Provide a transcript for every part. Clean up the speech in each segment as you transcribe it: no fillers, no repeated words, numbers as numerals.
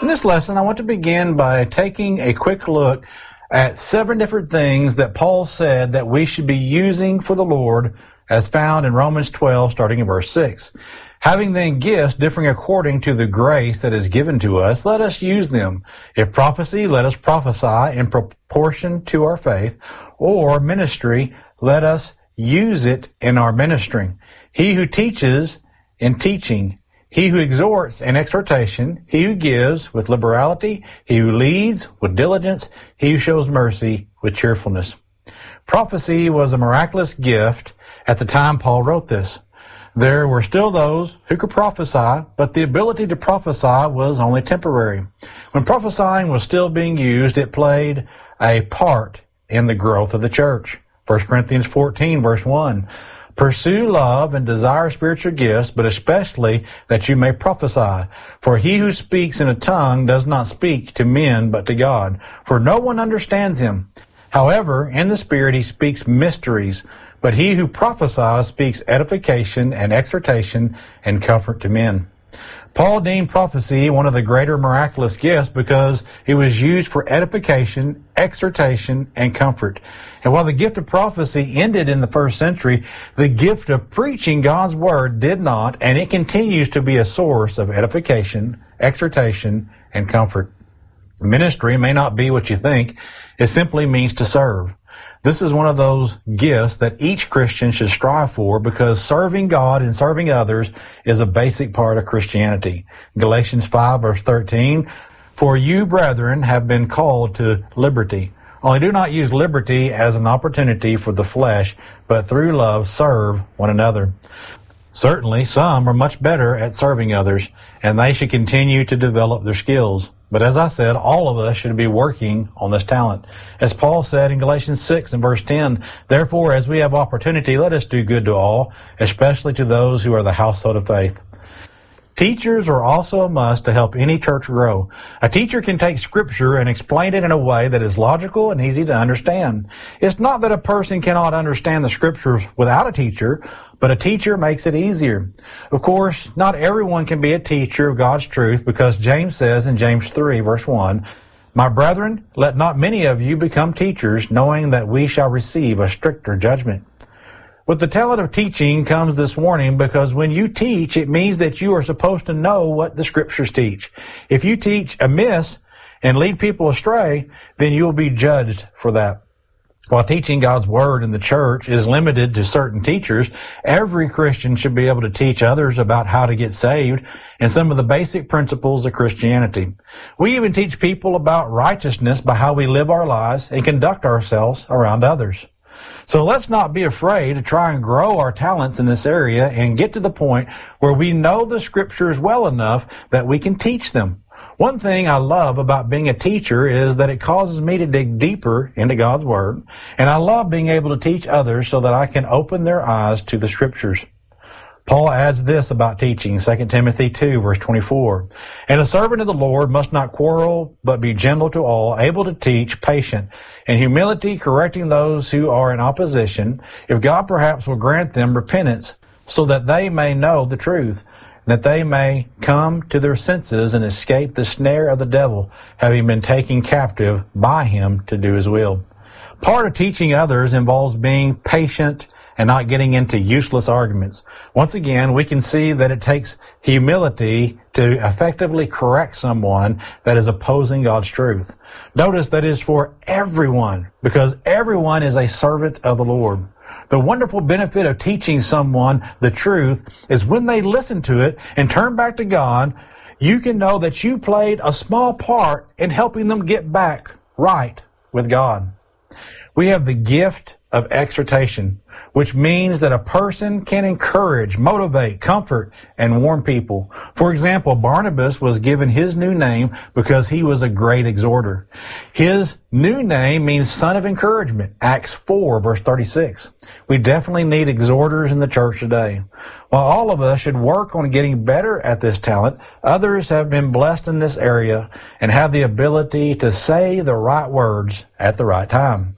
In this lesson, I want to begin by taking a quick look at 7 different things that Paul said that we should be using for the Lord, as found in Romans 12, starting in verse 6. Having then gifts differing according to the grace that is given to us, let us use them. If prophecy, let us prophesy in proportion to our faith, or ministry, let us use it in our ministering. He who teaches in teaching, he who exhorts in exhortation, he who gives with liberality, he who leads with diligence, he who shows mercy with cheerfulness. Prophecy was a miraculous gift at the time Paul wrote this. There were still those who could prophesy, but the ability to prophesy was only temporary. When prophesying was still being used, it played a part in the growth of the church. 1 Corinthians 14, verse 1. Pursue love and desire spiritual gifts, but especially that you may prophesy. For he who speaks in a tongue does not speak to men, but to God. For no one understands him. However, in the Spirit he speaks mysteries. But he who prophesies speaks edification and exhortation and comfort to men. Paul deemed prophecy one of the greater miraculous gifts because it was used for edification, exhortation, and comfort. And while the gift of prophecy ended in the first century, the gift of preaching God's Word did not, and it continues to be a source of edification, exhortation, and comfort. Ministry may not be what you think. It simply means to serve. This is one of those gifts that each Christian should strive for because serving God and serving others is a basic part of Christianity. Galatians 5 verse 13, for you, brethren, have been called to liberty. Only do not use liberty as an opportunity for the flesh, but through love serve one another. Certainly, some are much better at serving others, and they should continue to develop their skills. But as I said, all of us should be working on this talent. As Paul said in Galatians 6 and verse 10, therefore, as we have opportunity, let us do good to all, especially to those who are the household of faith. Teachers are also a must to help any church grow. A teacher can take Scripture and explain it in a way that is logical and easy to understand. It's not that a person cannot understand the Scriptures without a teacher, but a teacher makes it easier. Of course, not everyone can be a teacher of God's truth because James says in James 3, verse 1, my brethren, let not many of you become teachers, knowing that we shall receive a stricter judgment. With the talent of teaching comes this warning because when you teach, it means that you are supposed to know what the Scriptures teach. If you teach amiss and lead people astray, then you will be judged for that. While teaching God's Word in the church is limited to certain teachers, every Christian should be able to teach others about how to get saved and some of the basic principles of Christianity. We even teach people about righteousness by how we live our lives and conduct ourselves around others. So let's not be afraid to try and grow our talents in this area and get to the point where we know the Scriptures well enough that we can teach them. One thing I love about being a teacher is that it causes me to dig deeper into God's Word, and I love being able to teach others so that I can open their eyes to the Scriptures. Paul adds this about teaching, 2 Timothy 2, verse 24. And a servant of the Lord must not quarrel, but be gentle to all, able to teach, patient, in humility correcting those who are in opposition, if God perhaps will grant them repentance, so that they may know the truth, that they may come to their senses and escape the snare of the devil, having been taken captive by him to do his will. Part of teaching others involves being patient and not getting into useless arguments. Once again, we can see that it takes humility to effectively correct someone that is opposing God's truth. Notice that it is for everyone, because everyone is a servant of the Lord. The wonderful benefit of teaching someone the truth is when they listen to it and turn back to God, you can know that you played a small part in helping them get back right with God. We have the gift of exhortation, which means that a person can encourage, motivate, comfort, and warn people. For example, Barnabas was given his new name because he was a great exhorter. His new name means son of encouragement, Acts 4, verse 36. We definitely need exhorters in the church today. While all of us should work on getting better at this talent, others have been blessed in this area and have the ability to say the right words at the right time.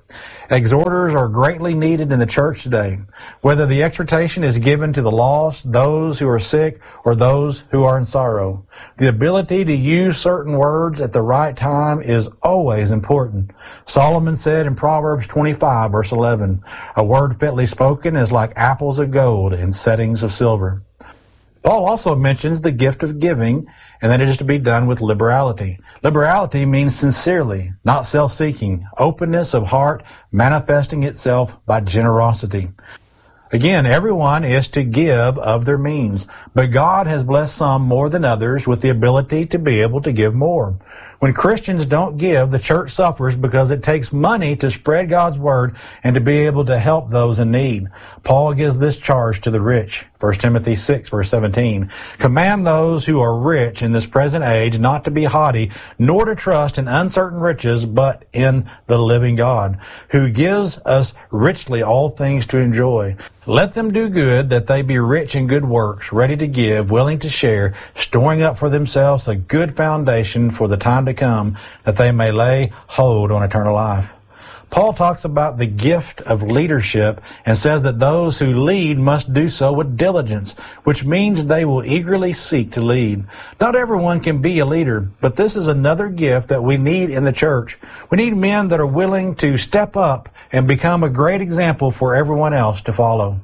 Exhorters are greatly needed in the church today, whether the exhortation is given to the lost, those who are sick, or those who are in sorrow. The ability to use certain words at the right time is always important. Solomon said in Proverbs 25, verse 11, "A word fitly spoken is like apples of gold in settings of silver." Paul also mentions the gift of giving, and that it is to be done with liberality. Liberality means sincerely, not self-seeking, openness of heart manifesting itself by generosity. Again, everyone is to give of their means, but God has blessed some more than others with the ability to be able to give more. When Christians don't give, the church suffers because it takes money to spread God's word and to be able to help those in need. Paul gives this charge to the rich. 1 Timothy 6, verse 17. "Command those who are rich in this present age not to be haughty, nor to trust in uncertain riches, but in the living God, who gives us richly all things to enjoy. Let them do good, that they be rich in good works, ready to give, willing to share, storing up for themselves a good foundation for the time to come, that they may lay hold on eternal life." Paul talks about the gift of leadership and says that those who lead must do so with diligence, which means they will eagerly seek to lead. Not everyone can be a leader, but this is another gift that we need in the church. We need men that are willing to step up and become a great example for everyone else to follow.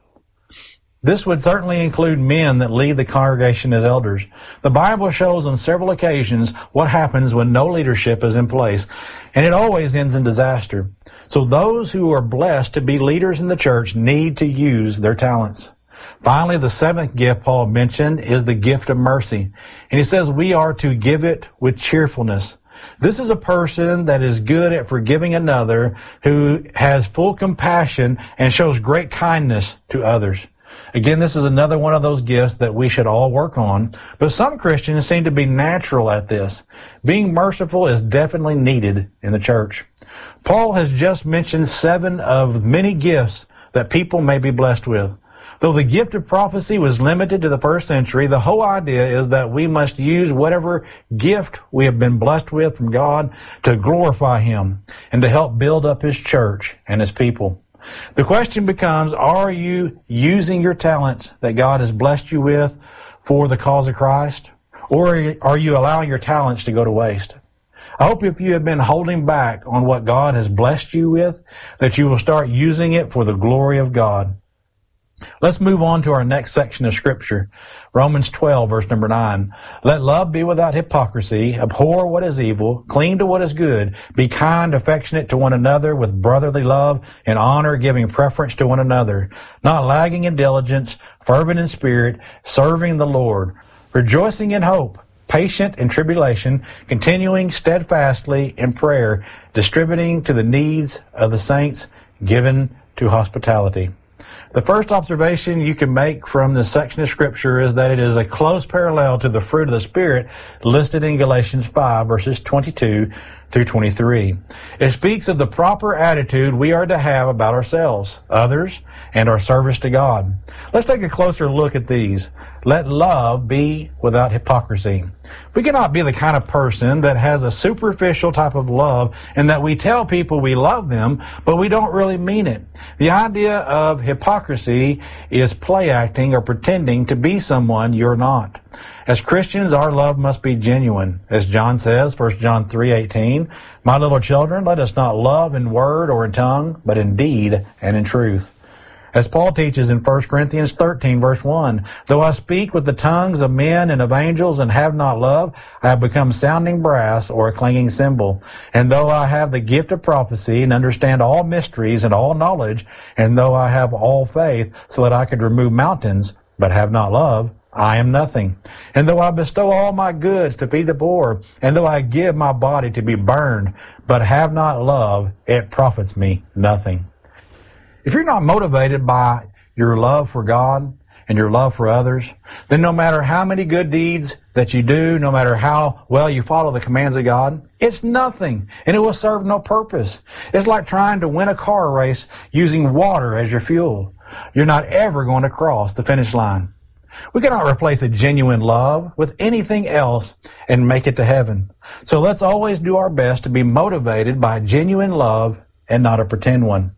This would certainly include men that lead the congregation as elders. The Bible shows on several occasions what happens when no leadership is in place, and it always ends in disaster. So those who are blessed to be leaders in the church need to use their talents. Finally, the seventh gift Paul mentioned is the gift of mercy. And he says we are to give it with cheerfulness. This is a person that is good at forgiving another, who has full compassion and shows great kindness to others. Again, this is another one of those gifts that we should all work on, but some Christians seem to be natural at this. Being merciful is definitely needed in the church. Paul has just mentioned 7 of many gifts that people may be blessed with. Though the gift of prophecy was limited to the first century, the whole idea is that we must use whatever gift we have been blessed with from God to glorify Him and to help build up His church and His people. The question becomes, are you using your talents that God has blessed you with for the cause of Christ? Or are you allowing your talents to go to waste? I hope if you have been holding back on what God has blessed you with, that you will start using it for the glory of God. Let's move on to our next section of Scripture. Romans 12, verse number 9. "Let love be without hypocrisy. Abhor what is evil. Cling to what is good. Be kind, affectionate to one another with brotherly love and honor, giving preference to one another. Not lagging in diligence, fervent in spirit, serving the Lord. Rejoicing in hope, patient in tribulation, continuing steadfastly in prayer, distributing to the needs of the saints, given to hospitality." The first observation you can make from this section of Scripture is that it is a close parallel to the fruit of the Spirit listed in Galatians 5, verses 22 through 23. It speaks of the proper attitude we are to have about ourselves, others, and our service to God. Let's take a closer look at these. Let love be without hypocrisy. We cannot be the kind of person that has a superficial type of love and that we tell people we love them, but we don't really mean it. The idea of hypocrisy is play acting or pretending to be someone you're not. As Christians, our love must be genuine. As John says, 1 John 3:18, "My little children, let us not love in word or in tongue, but in deed and in truth." As Paul teaches in 1 Corinthians 13, verse 1, "Though I speak with the tongues of men and of angels and have not love, I have become sounding brass or a clanging cymbal. And though I have the gift of prophecy and understand all mysteries and all knowledge, and though I have all faith so that I could remove mountains, but have not love, I am nothing. And though I bestow all my goods to feed the poor, and though I give my body to be burned, but have not love, it profits me nothing." If you're not motivated by your love for God and your love for others, then no matter how many good deeds that you do, no matter how well you follow the commands of God, it's nothing, and it will serve no purpose. It's like trying to win a car race using water as your fuel. You're not ever going to cross the finish line. We cannot replace a genuine love with anything else and make it to heaven. So let's always do our best to be motivated by genuine love and not a pretend one.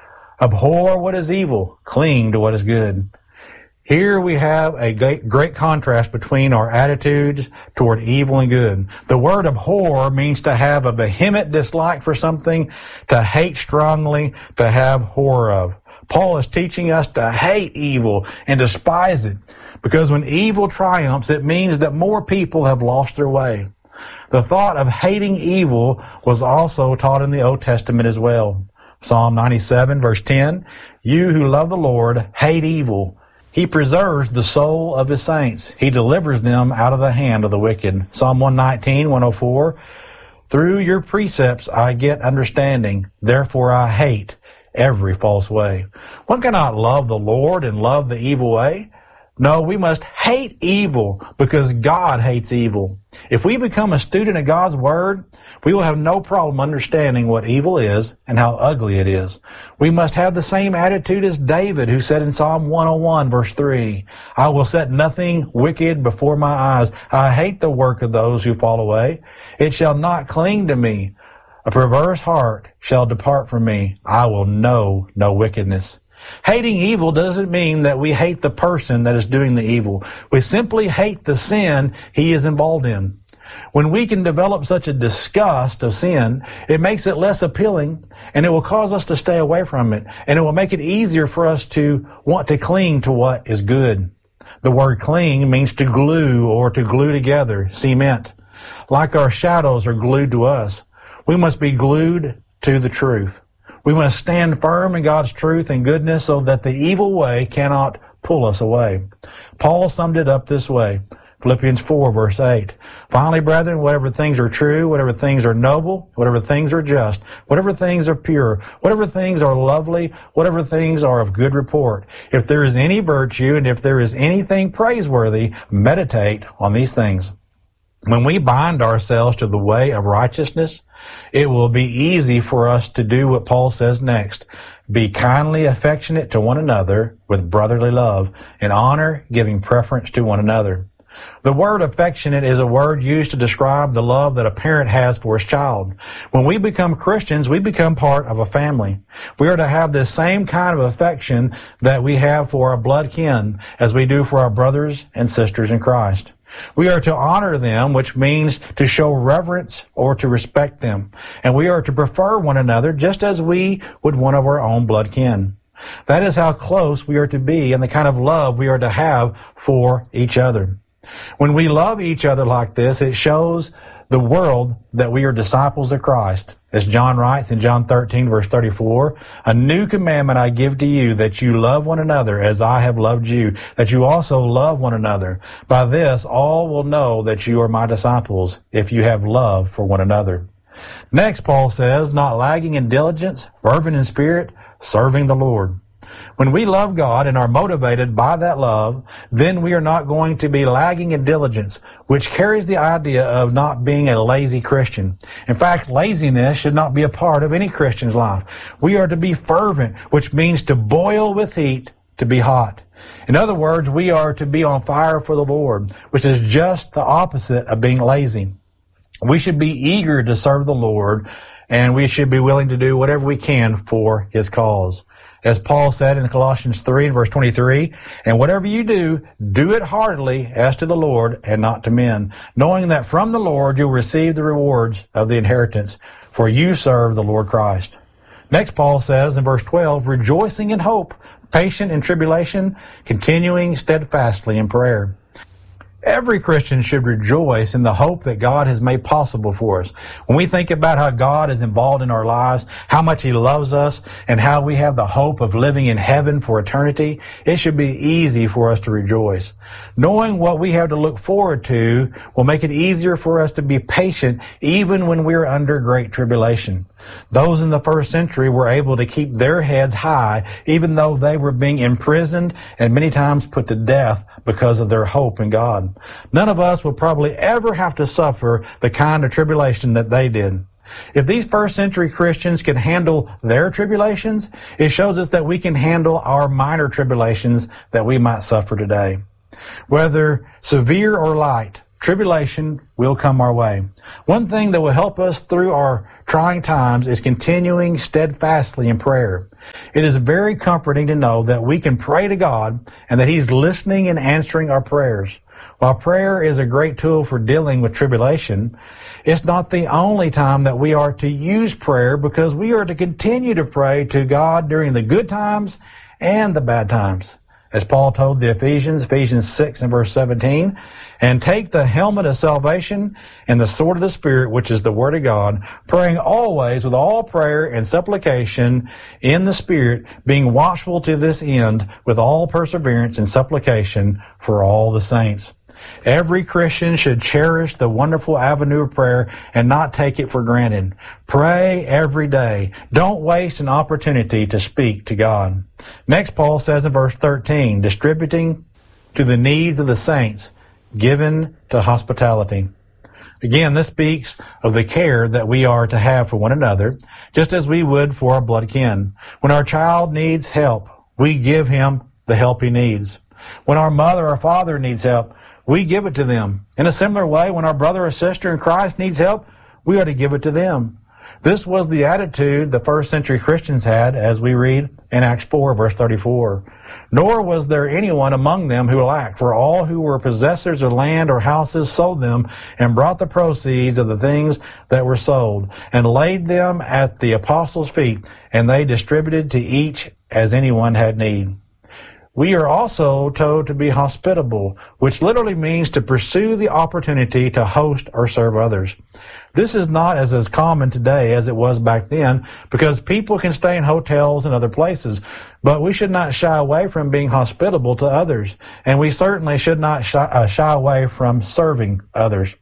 Abhor what is evil, cling to what is good. Here we have a great contrast between our attitudes toward evil and good. The word abhor means to have a vehement dislike for something, to hate strongly, to have horror of. Paul is teaching us to hate evil and despise it, because when evil triumphs, it means that more people have lost their way. The thought of hating evil was also taught in the Old Testament as well. Psalm 97, verse 10, "You who love the Lord hate evil. He preserves the soul of his saints. He delivers them out of the hand of the wicked." Psalm 119, 104, "Through your precepts I get understanding. Therefore I hate every false way." One cannot love the Lord and love the evil way. No, we must hate evil because God hates evil. If we become a student of God's Word, we will have no problem understanding what evil is and how ugly it is. We must have the same attitude as David, who said in Psalm 101, verse 3, "I will set nothing wicked before my eyes. I hate the work of those who fall away. It shall not cling to me. A perverse heart shall depart from me. I will know no wickedness." Hating evil doesn't mean that we hate the person that is doing the evil. We simply hate the sin he is involved in. When we can develop such a disgust of sin, it makes it less appealing, and it will cause us to stay away from it, and it will make it easier for us to want to cling to what is good. The word cling means to glue or to glue together, cement. Like our shadows are glued to us, we must be glued to the truth. We must stand firm in God's truth and goodness so that the evil way cannot pull us away. Paul summed it up this way, Philippians 4, verse 8. "Finally, brethren, whatever things are true, whatever things are noble, whatever things are just, whatever things are pure, whatever things are lovely, whatever things are of good report, if there is any virtue and if there is anything praiseworthy, meditate on these things." When we bind ourselves to the way of righteousness, it will be easy for us to do what Paul says next. "Be kindly affectionate to one another with brotherly love, in honor, giving preference to one another." The word affectionate is a word used to describe the love that a parent has for his child. When we become Christians, we become part of a family. We are to have this same kind of affection that we have for our blood kin as we do for our brothers and sisters in Christ. We are to honor them, which means to show reverence or to respect them. And we are to prefer one another just as we would one of our own blood kin. That is how close we are to be and the kind of love we are to have for each other. When we love each other like this, it shows the world that we are disciples of Christ. As John writes in John 13, verse 34, "A new commandment I give to you, that you love one another as I have loved you, that you also love one another. By this all will know that you are my disciples, if you have love for one another." Next, Paul says, "Not lagging in diligence, fervent in spirit, serving the Lord." When we love God and are motivated by that love, then we are not going to be lagging in diligence, which carries the idea of not being a lazy Christian. In fact, laziness should not be a part of any Christian's life. We are to be fervent, which means to boil with heat, to be hot. In other words, we are to be on fire for the Lord, which is just the opposite of being lazy. We should be eager to serve the Lord, and we should be willing to do whatever we can for His cause. As Paul said in Colossians 3, verse 23, "And whatever you do, do it heartily as to the Lord and not to men, knowing that from the Lord you'll receive the rewards of the inheritance, for you serve the Lord Christ." Next, Paul says in verse 12, "Rejoicing in hope, patient in tribulation, continuing steadfastly in prayer." Every Christian should rejoice in the hope that God has made possible for us. When we think about how God is involved in our lives, how much He loves us, and how we have the hope of living in heaven for eternity, it should be easy for us to rejoice. Knowing what we have to look forward to will make it easier for us to be patient even when we are under great tribulation. Those in the first century were able to keep their heads high even though they were being imprisoned and many times put to death because of their hope in God. None of us will probably ever have to suffer the kind of tribulation that they did. If these first century Christians can handle their tribulations, it shows us that we can handle our minor tribulations that we might suffer today. Whether severe or light, tribulation will come our way. One thing that will help us through our trying times is continuing steadfastly in prayer. It is very comforting to know that we can pray to God and that He's listening and answering our prayers. While prayer is a great tool for dealing with tribulation, it's not the only time that we are to use prayer, because we are to continue to pray to God during the good times and the bad times. As Paul told the Ephesians 6 and verse 17, and take the helmet of salvation and the sword of the Spirit, which is the Word of God, praying always with all prayer and supplication in the Spirit, being watchful to this end with all perseverance and supplication for all the saints. Every Christian should cherish the wonderful avenue of prayer and not take it for granted. Pray every day. Don't waste an opportunity to speak to God. Next, Paul says in verse 13, distributing to the needs of the saints, given to hospitality. Again, this speaks of the care that we are to have for one another, just as we would for our blood kin. When our child needs help, we give him the help he needs. When our mother or father needs help, we give it to them. In a similar way, when our brother or sister in Christ needs help, we are to give it to them. This was the attitude the first century Christians had, as we read in Acts 4, verse 34. Nor was there anyone among them who lacked, for all who were possessors of land or houses sold them and brought the proceeds of the things that were sold and laid them at the apostles' feet, and they distributed to each as anyone had need. We are also told to be hospitable, which literally means to pursue the opportunity to host or serve others. This is not as common today as it was back then, because people can stay in hotels and other places, but we should not shy away from being hospitable to others, and we certainly should not shy away from serving others.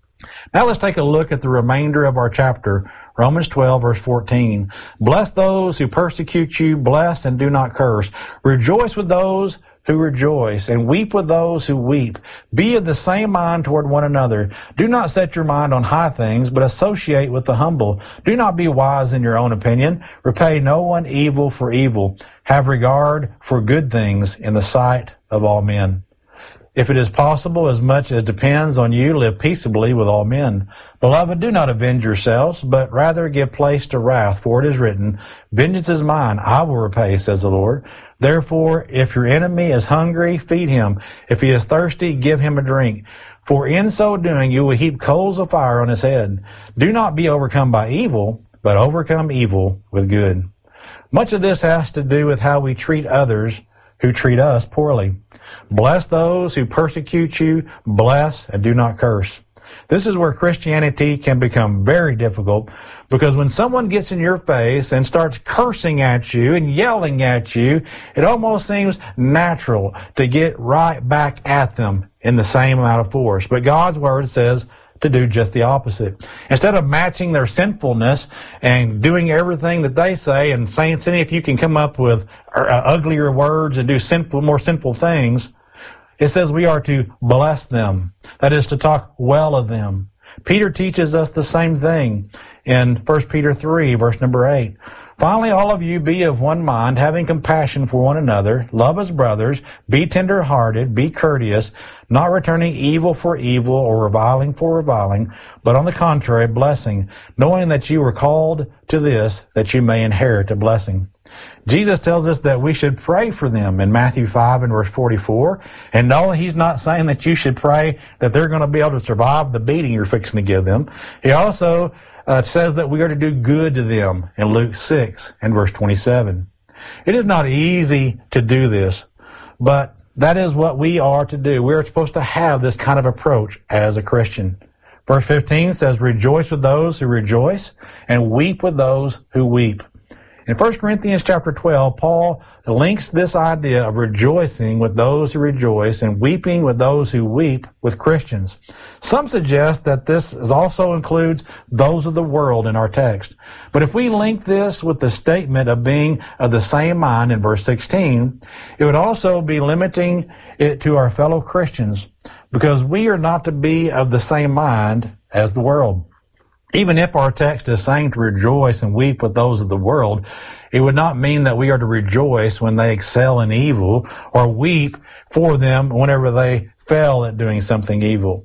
Now let's take a look at the remainder of our chapter, Romans 12, verse 14. Bless those who persecute you, bless and do not curse. Rejoice with those who rejoice, and weep with those who weep. Be of the same mind toward one another. Do not set your mind on high things, but associate with the humble. Do not be wise in your own opinion. Repay no one evil for evil. Have regard for good things in the sight of all men. If it is possible, as much as depends on you, live peaceably with all men. Beloved, do not avenge yourselves, but rather give place to wrath, for it is written, vengeance is mine, I will repay, says the Lord. Therefore, if your enemy is hungry, feed him. If he is thirsty, give him a drink. For in so doing, you will heap coals of fire on his head. Do not be overcome by evil, but overcome evil with good. Much of this has to do with how we treat others who treat us poorly. Bless those who persecute you, bless and do not curse. This is where Christianity can become very difficult, because when someone gets in your face and starts cursing at you and yelling at you, it almost seems natural to get right back at them in the same amount of force. But God's Word says to do just the opposite. Instead of matching their sinfulness and doing everything that they say and saying if you can come up with uglier words and do more sinful things, it says we are to bless them. That is to talk well of them. Peter teaches us the same thing in 1 Peter 3, verse number 8. Finally, all of you be of one mind, having compassion for one another, love as brothers, be tender-hearted, be courteous, not returning evil for evil or reviling for reviling, but on the contrary, blessing, knowing that you were called to this, that you may inherit a blessing. Jesus tells us that we should pray for them in Matthew 5 and verse 44. And no, he's not saying that you should pray that they're going to be able to survive the beating you're fixing to give them. He also says that we are to do good to them in Luke 6 and verse 27. It is not easy to do this, but that is what we are to do. We are supposed to have this kind of approach as a Christian. Verse 15 says, rejoice with those who rejoice and weep with those who weep. In 1 Corinthians chapter 12, Paul links this idea of rejoicing with those who rejoice and weeping with those who weep with Christians. Some suggest that this also includes those of the world in our text. But if we link this with the statement of being of the same mind in verse 16, it would also be limiting it to our fellow Christians, because we are not to be of the same mind as the world. Even if our text is saying to rejoice and weep with those of the world, it would not mean that we are to rejoice when they excel in evil or weep for them whenever they fail at doing something evil.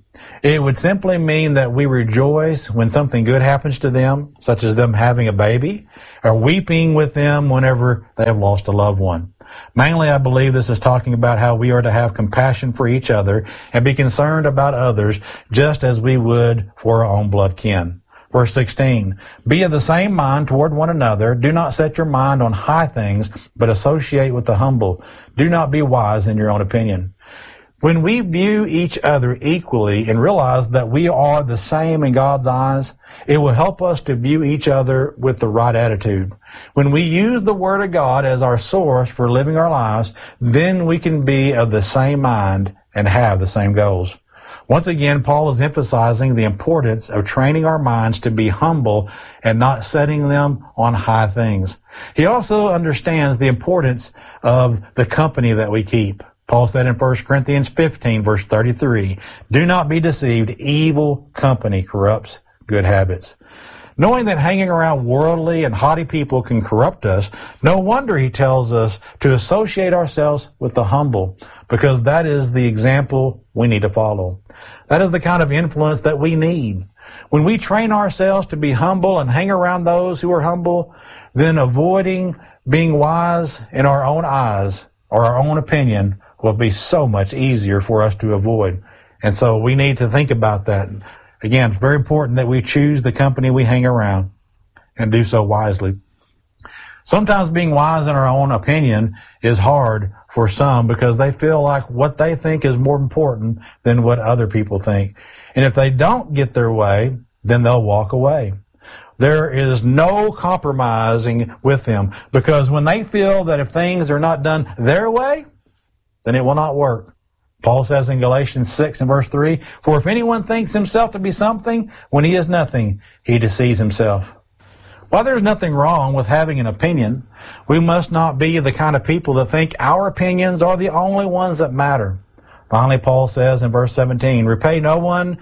It would simply mean that we rejoice when something good happens to them, such as them having a baby, or weeping with them whenever they have lost a loved one. Mainly, I believe this is talking about how we are to have compassion for each other and be concerned about others just as we would for our own blood kin. Verse 16, be of the same mind toward one another. Do not set your mind on high things, but associate with the humble. Do not be wise in your own opinion. When we view each other equally and realize that we are the same in God's eyes, it will help us to view each other with the right attitude. When we use the Word of God as our source for living our lives, then we can be of the same mind and have the same goals. Once again, Paul is emphasizing the importance of training our minds to be humble and not setting them on high things. He also understands the importance of the company that we keep. Paul said in 1 Corinthians 15, verse 33, do not be deceived. Evil company corrupts good habits. Knowing that hanging around worldly and haughty people can corrupt us, no wonder he tells us to associate ourselves with the humble, because that is the example we need to follow. That is the kind of influence that we need. When we train ourselves to be humble and hang around those who are humble, then avoiding being wise in our own eyes or our own opinion will be so much easier for us to avoid. And so we need to think about that. Again, it's very important that we choose the company we hang around and do so wisely. Sometimes being wise in our own opinion is hard for some because they feel like what they think is more important than what other people think. And if they don't get their way, then they'll walk away. There is no compromising with them, because when they feel that if things are not done their way, then it will not work. Paul says in Galatians 6 and verse 3, for if anyone thinks himself to be something when he is nothing, he deceives himself. While there's nothing wrong with having an opinion, we must not be the kind of people that think our opinions are the only ones that matter. Finally, Paul says in verse 17, repay no one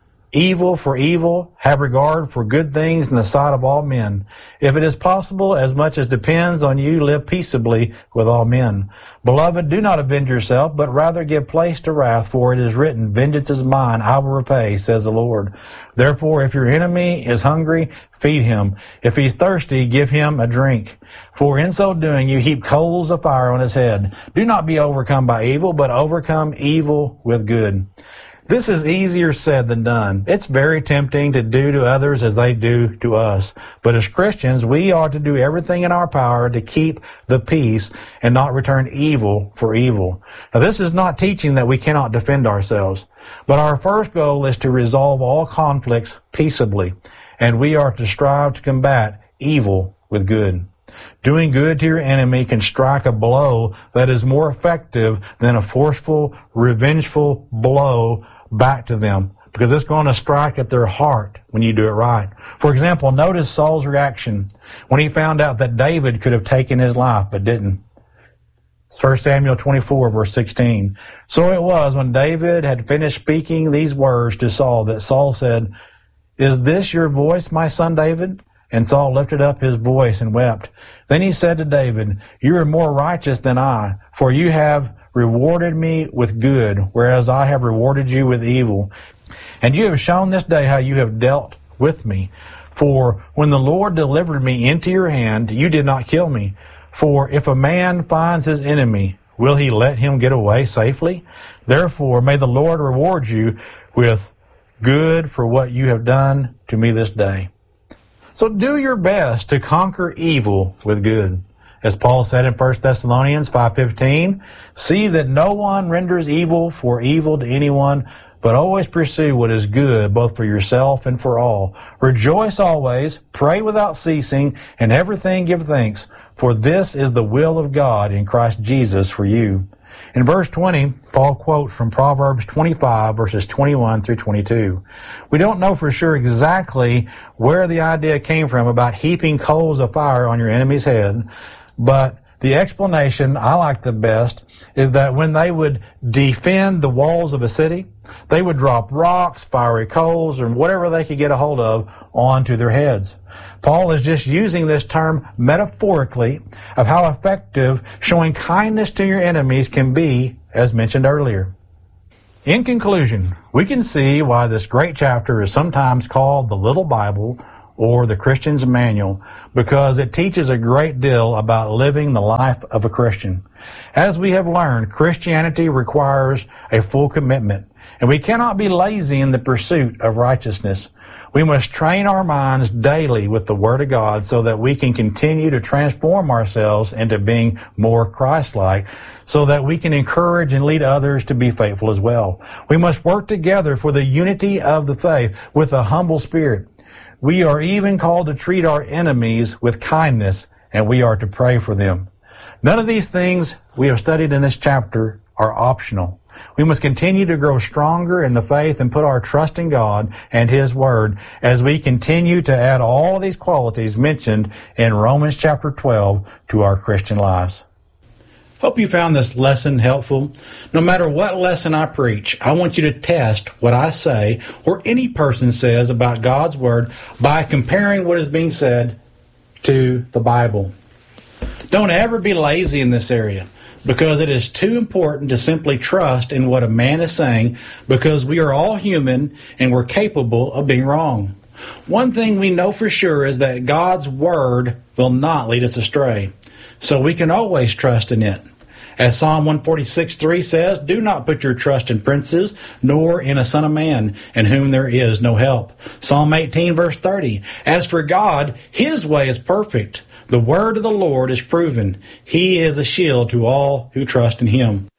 evil for evil, have regard for good things in the sight of all men. If it is possible, as much as depends on you, live peaceably with all men. Beloved, do not avenge yourself, but rather give place to wrath, for it is written, vengeance is mine, I will repay, says the Lord. Therefore, if your enemy is hungry, feed him. If he's thirsty, give him a drink. For in so doing, you heap coals of fire on his head. Do not be overcome by evil, but overcome evil with good. This is easier said than done. It's very tempting to do to others as they do to us. But as Christians, we are to do everything in our power to keep the peace and not return evil for evil. Now, this is not teaching that we cannot defend ourselves. But our first goal is to resolve all conflicts peaceably. And we are to strive to combat evil with good. Doing good to your enemy can strike a blow that is more effective than a forceful, revengeful blow back to them, because it's going to strike at their heart when you do it right. For example, notice Saul's reaction when he found out that David could have taken his life but didn't. It's 1 Samuel 24, verse 16. So it was when David had finished speaking these words to Saul that Saul said, is this your voice, my son David? And Saul lifted up his voice and wept. Then he said to David, you are more righteous than I, for you have rewarded me with good, whereas I have rewarded you with evil. And you have shown this day how you have dealt with me. For when the Lord delivered me into your hand, you did not kill me. For if a man finds his enemy, will he let him get away safely? Therefore, may the Lord reward you with good for what you have done to me this day. So do your best to conquer evil with good. As Paul said in 1 Thessalonians 5:15, see that no one renders evil for evil to anyone, but always pursue what is good, both for yourself and for all. Rejoice always, pray without ceasing, and everything give thanks, for this is the will of God in Christ Jesus for you. In verse 20, Paul quotes from Proverbs 25, verses 21 through 22. We don't know for sure exactly where the idea came from about heaping coals of fire on your enemy's head, but the explanation I like the best is that when they would defend the walls of a city, they would drop rocks, fiery coals, or whatever they could get a hold of onto their heads. Paul is just using this term metaphorically of how effective showing kindness to your enemies can be, as mentioned earlier. In conclusion, we can see why this great chapter is sometimes called the Little Bible or the Christian's Manual, because it teaches a great deal about living the life of a Christian. As we have learned, Christianity requires a full commitment, and we cannot be lazy in the pursuit of righteousness. We must train our minds daily with the Word of God so that we can continue to transform ourselves into being more Christ-like, so that we can encourage and lead others to be faithful as well. We must work together for the unity of the faith with a humble spirit. We are even called to treat our enemies with kindness, and we are to pray for them. None of these things we have studied in this chapter are optional. We must continue to grow stronger in the faith and put our trust in God and His Word as we continue to add all of these qualities mentioned in Romans chapter 12 to our Christian lives. Hope you found this lesson helpful. No matter what lesson I preach, I want you to test what I say or any person says about God's Word by comparing what is being said to the Bible. Don't ever be lazy in this area, because it is too important to simply trust in what a man is saying, because we are all human and we're capable of being wrong. One thing we know for sure is that God's Word will not lead us astray, so we can always trust in it. As Psalm 146:3 says, "Do not put your trust in princes, nor in a son of man, in whom there is no help." Psalm 18 verse 30, "As for God, His way is perfect. The word of the Lord is proven. He is a shield to all who trust in Him."